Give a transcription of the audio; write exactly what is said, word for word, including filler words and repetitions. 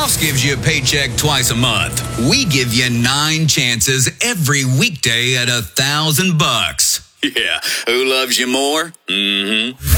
boss gives you a paycheck twice a month. We give you nine chances every weekday at a thousand bucks. Yeah, who loves you more? Mm-hmm.